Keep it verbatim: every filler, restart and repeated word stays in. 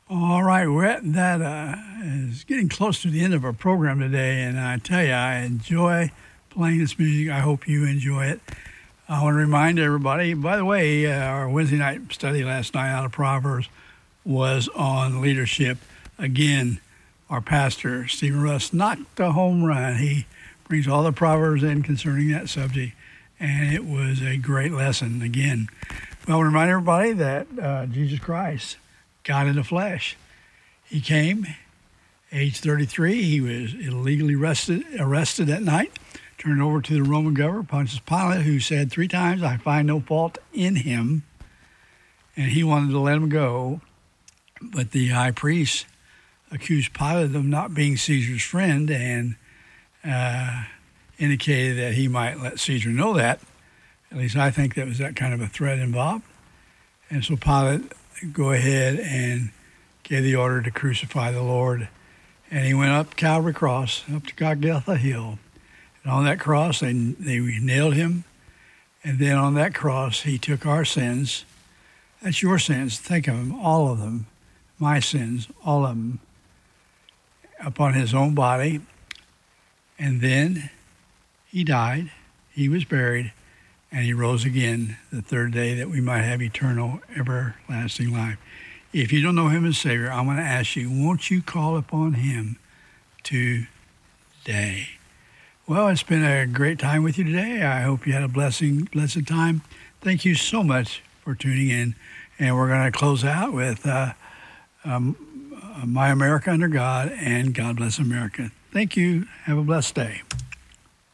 All right, we're at that uh, is getting close to the end of our program today, and I tell you, I enjoy playing this music. I hope you enjoy it. I want to remind everybody, by the way, uh, our Wednesday night study last night out of Proverbs was on leadership. Again, our pastor, Stephen Russ, knocked a home run. He brings all the Proverbs in concerning that subject, and it was a great lesson again. Well, I want to remind everybody that uh, Jesus Christ, God in the flesh, he came, age thirty-three. He was illegally arrested, arrested that night, turned over to the Roman governor, Pontius Pilate, who said three times, I find no fault in him. And he wanted to let him go. But the high priest accused Pilate of not being Caesar's friend and uh, indicated that he might let Caesar know that. At least I think that was that kind of a threat involved. And so Pilate go ahead and gave the order to crucify the Lord. And he went up Calvary Cross, up to Golgotha Hill. And on that cross, they, they nailed him. And then on that cross, he took our sins. That's your sins. Think of them, all of them. My sins, all of them, upon his own body. And then he died. He was buried. And he rose again the third day that we might have eternal, everlasting life. If you don't know him as Savior, I'm going to ask you, won't you call upon him today? Well, it's been a great time with you today. I hope you had a blessing, blessed time. Thank you so much for tuning in. And we're going to close out with uh, um, My America Under God and God Bless America. Thank you. Have a blessed day.